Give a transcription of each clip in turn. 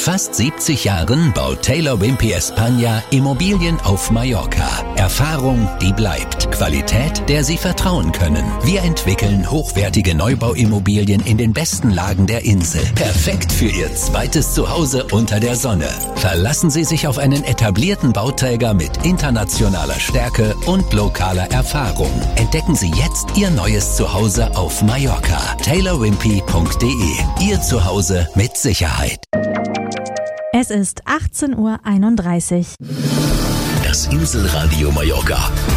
fast 70 Jahren baut Taylor Wimpey España Immobilien auf Mallorca. Erfahrung, die bleibt. Qualität, der Sie vertrauen können. Wir entwickeln hochwertige Neubauimmobilien in den besten Lagen der Insel. Perfekt für Ihr zweites Zuhause unter der Sonne. Verlassen Sie sich auf einen etablierten Bauträger mit internationaler Stärke und lokaler Erfahrung. Entdecken Sie jetzt Ihr neues Zuhause auf Mallorca. taylorwimpey.de. Ihr Zuhause mit Sicherheit. Es ist 18:31 Uhr. Das Inselradio Mallorca.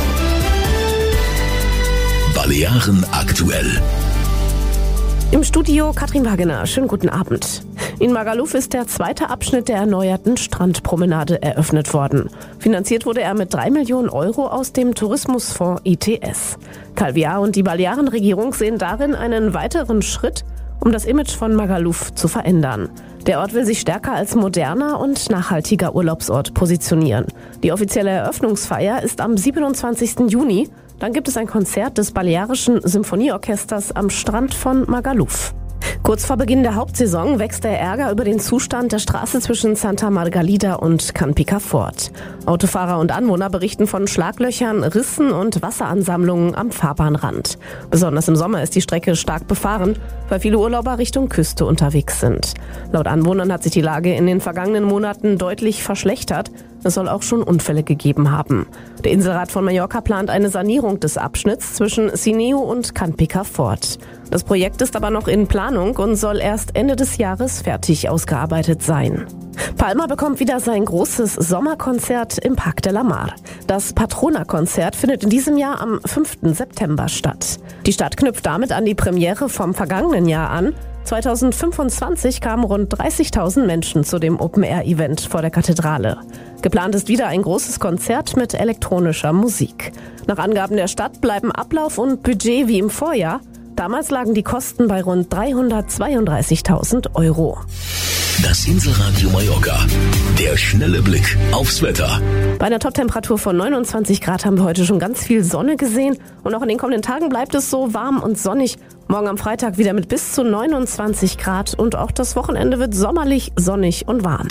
Balearen aktuell. Im Studio Katrin Wagener. Schönen guten Abend. In Magaluf ist der zweite Abschnitt der erneuerten Strandpromenade eröffnet worden. Finanziert wurde er mit 3 Millionen Euro aus dem Tourismusfonds ITS. Calvià und die Balearenregierung sehen darin einen weiteren Schritt, um das Image von Magaluf zu verändern. Der Ort will sich stärker als moderner und nachhaltiger Urlaubsort positionieren. Die offizielle Eröffnungsfeier ist am 27. Juni. Dann gibt es ein Konzert des Balearischen Symphonieorchesters am Strand von Magaluf. Kurz vor Beginn der Hauptsaison wächst der Ärger über den Zustand der Straße zwischen Santa Margalida und Can Picafort. Autofahrer und Anwohner berichten von Schlaglöchern, Rissen und Wasseransammlungen am Fahrbahnrand. Besonders im Sommer ist die Strecke stark befahren, weil viele Urlauber Richtung Küste unterwegs sind. Laut Anwohnern hat sich die Lage in den vergangenen Monaten deutlich verschlechtert. Es soll auch schon Unfälle gegeben haben. Der Inselrat von Mallorca plant eine Sanierung des Abschnitts zwischen Sineu und Can Picafort. Das Projekt ist aber noch in Planung und soll erst Ende des Jahres fertig ausgearbeitet sein. Palma bekommt wieder sein großes Sommerkonzert im Parc de la Mar. Das Patrona-Konzert findet in diesem Jahr am 5. September statt. Die Stadt knüpft damit an die Premiere vom vergangenen Jahr an. 2025 kamen rund 30.000 Menschen zu dem Open-Air-Event vor der Kathedrale. Geplant ist wieder ein großes Konzert mit elektronischer Musik. Nach Angaben der Stadt bleiben Ablauf und Budget wie im Vorjahr. Damals lagen die Kosten bei rund 332.000 Euro. Das Inselradio Mallorca. Der schnelle Blick aufs Wetter. Bei einer Toptemperatur von 29 Grad haben wir heute schon ganz viel Sonne gesehen. Und auch in den kommenden Tagen bleibt es so warm und sonnig. Morgen am Freitag wieder mit bis zu 29 Grad. Und auch das Wochenende wird sommerlich, sonnig und warm.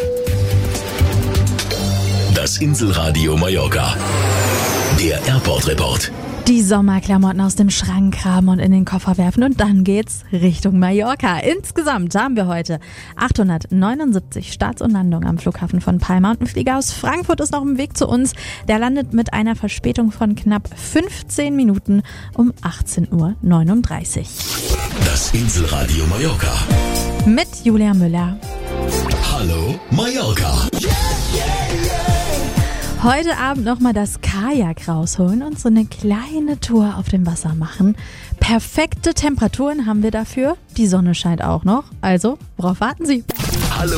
Das Inselradio Mallorca. Der Airport Report. Die Sommerklamotten aus dem Schrank kramen und in den Koffer werfen und dann geht's Richtung Mallorca. Insgesamt haben wir heute 879 Starts und Landungen am Flughafen von Palma und ein Flieger aus Frankfurt ist noch im Weg zu uns. Der landet mit einer Verspätung von knapp 15 Minuten um 18:39 Uhr. Das Inselradio Mallorca. Mit Julia Müller. Hallo Mallorca. Heute Abend nochmal das Kajak rausholen und so eine kleine Tour auf dem Wasser machen. Perfekte Temperaturen haben wir dafür. Die Sonne scheint auch noch. Also, worauf warten Sie?